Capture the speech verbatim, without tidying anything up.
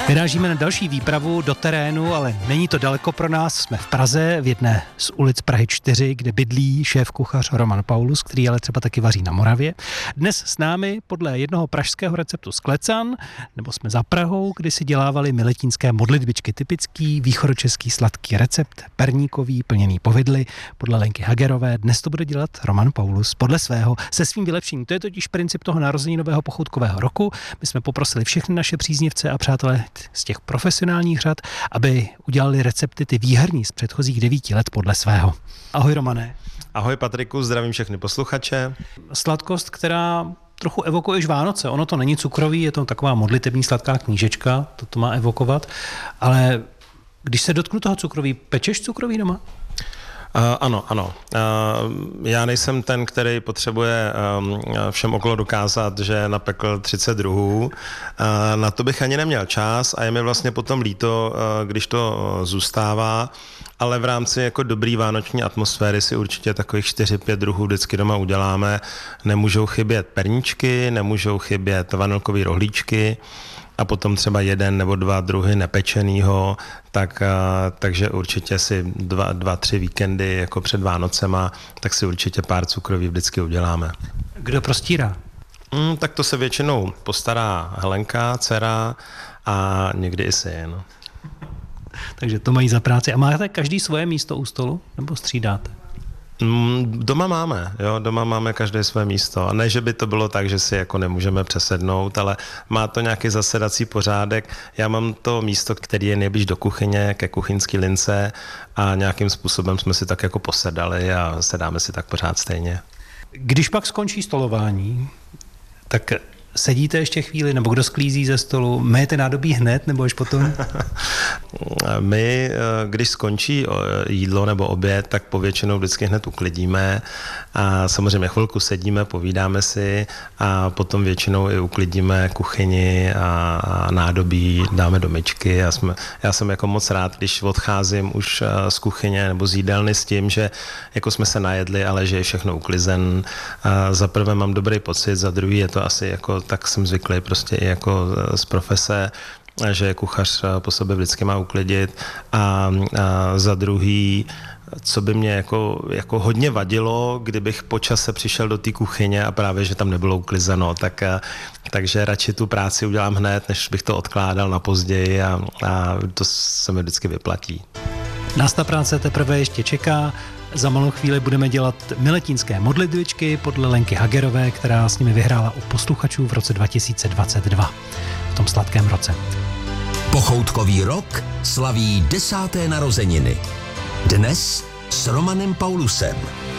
Vyrážíme na další výpravu do terénu, ale není to daleko pro nás. Jsme v Praze, v jedné z ulic Prahy čtyři, kde bydlí šéf-kuchař Roman Paulus, který ale třeba taky vaří na Moravě. Dnes s námi podle jednoho pražského receptu z Klecan, nebo jsme za Prahou, kdy si dělávali miletínské modlitbičky. Typický východočeský sladký recept, perníkový, plněný povidly, podle Lenky Hagerové. Dnes to bude dělat Roman Paulus podle svého, se svým vylepšením. To je totiž princip toho narozeninového pochoutkového roku. My jsme poprosili všechny naše příznivce a přátelé z těch profesionálních řad, aby udělali recepty ty výherní z předchozích devíti let podle svého. Ahoj Romane. Ahoj Patriku, zdravím všechny posluchače. Sladkost, která trochu evokuje už Vánoce. Ono to není cukrový, je to taková modlitební sladká knížečka, to to má evokovat, ale když se dotknu toho cukroví, pečeš cukroví doma? Uh, ano, ano. Uh, já nejsem ten, který potřebuje um, všem okolo dokázat, že napekl třicet druhů. Uh, na to bych ani neměl čas a je mi vlastně potom líto, uh, když to uh, zůstává, ale v rámci jako dobrý vánoční atmosféry si určitě takových čtyři pět druhů vždycky doma uděláme. Nemůžou chybět perníčky, nemůžou chybět vanilkové rohlíčky, a potom třeba jeden nebo dva druhy nepečenýho, tak, takže určitě si dva, dva, tři víkendy jako před Vánocema, tak si určitě pár cukroví vždycky uděláme. Kdo prostírá? Mm, tak to se většinou postará Helenka, dcera a někdy i syn. Takže to mají za práci. A máte každý svoje místo u stolu? Nebo střídáte? Doma máme, jo, doma máme každé své místo. A ne, že by to bylo tak, že si jako nemůžeme přesednout, ale má to nějaký zasedací pořádek. Já mám to místo, který je nejblíž do kuchyně, ke kuchyňský lince a nějakým způsobem jsme si tak jako posedali a sedáme si tak pořád stejně. Když pak skončí stolování, tak sedíte ještě chvíli, nebo kdo sklízí ze stolu? Myjete nádobí hned, nebo až potom? My, když skončí jídlo nebo oběd, tak povětšinou vždycky hned uklidíme a samozřejmě chvilku sedíme, povídáme si a potom většinou i uklidíme kuchyni a nádobí, dáme do myčky a jsme, já jsem jako moc rád, když odcházím už z kuchyně nebo z jídelny s tím, že jako jsme se najedli, ale že je všechno uklizen. A za prvé mám dobrý pocit, za druhý je to asi jako tak jsem zvyklý prostě i jako z profese, že kuchař po sobě vždycky má uklidit a, a za druhý, co by mě jako, jako hodně vadilo, kdybych po čase přišel do té kuchyně a právě, že tam nebylo uklizeno, tak, takže radši tu práci udělám hned, než bych to odkládal na později a, a to se mi vždycky vyplatí. Nás ta práce teprve ještě čeká. Za malou chvíli budeme dělat miletínské modlitbičky podle Lenky Hagerové, která s nimi vyhrála u posluchačů v roce dva tisíce dvacet dva, v tom sladkém roce. Pochoutkový rok slaví desáté narozeniny. Dnes s Romanem Paulusem.